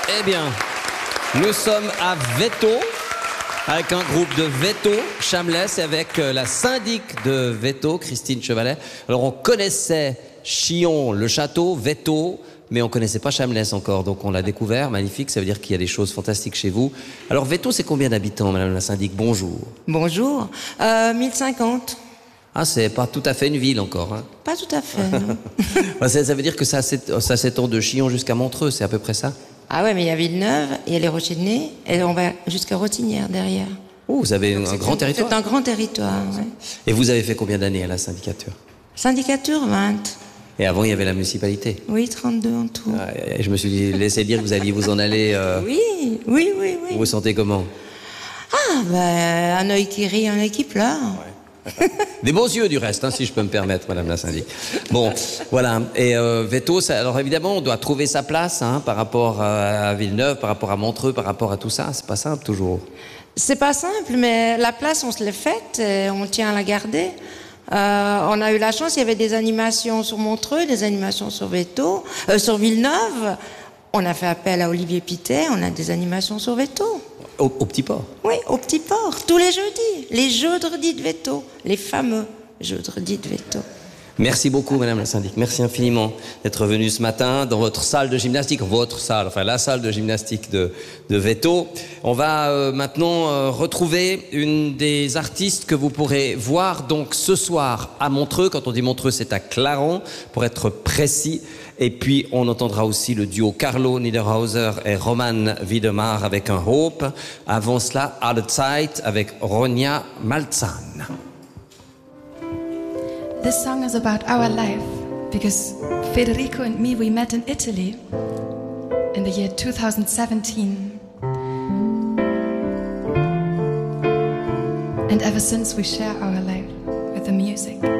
Eh bien, nous sommes à Veto, avec un groupe de Veto, Chamelès, et avec la syndic de Veto, Christine Chevalet. Alors, on connaissait Chillon, le château, Veto, mais on connaissait pas Chamelès encore, donc on l'a découvert, magnifique, ça veut dire qu'il y a des choses fantastiques chez vous. Alors, Veto, c'est combien d'habitants, madame la syndic? Bonjour. Bonjour. 1050. Ah, c'est pas tout à fait une ville encore, hein. Pas tout à fait, non. Ça veut dire que ça s'étend de Chillon jusqu'à Montreux, c'est à peu près ça? Ah ouais, mais il y a Villeneuve, il y a les Rochers de Nez, et on va jusqu'à Rotinière derrière. Oh, vous avez un grand territoire. C'est un grand territoire, ouais. Et vous avez fait combien d'années à la syndicature? Syndicature, 20. Et avant, il y avait la municipalité. Oui, 32 en tout. Et je me suis laissé dire que vous alliez vous en aller. Oui. Vous vous sentez comment? Ah, ben, un œil qui rit, un œil qui pleure. Ouais. Des beaux yeux du reste, hein, si je peux me permettre, madame la syndic. Bon, voilà. Et Veto, alors évidemment, on doit trouver sa place, hein, par rapport à Villeneuve, par rapport à Montreux, par rapport à tout ça. C'est pas simple toujours. C'est pas simple, mais la place, on se l'est faite, et on tient à la garder. On a eu la chance, il y avait des animations sur Montreux, des animations sur Veto, sur Villeneuve. On a fait appel à Olivier Pittet, on a des animations sur Veto. Au Petit Port? Oui, au Petit Port, tous les jeudis. Les jeudredis de Veto, les fameux jeudredis de Veto. Merci beaucoup, madame la syndic. Merci infiniment d'être venue ce matin dans votre salle de gymnastique, la salle de gymnastique de Veto. On va maintenant retrouver une des artistes que vous pourrez voir donc ce soir à Montreux. Quand on dit Montreux, c'est à Clarens, pour être précis. Et puis, on entendra aussi le duo Carlo Niederhauser et Roman Wiedemar avec un Hope. Avant cela, Alle Zeit avec Ronja Malzahn. This song is about our life because Federico and me, we met in Italy in the year 2017. And ever since we share our life with the music.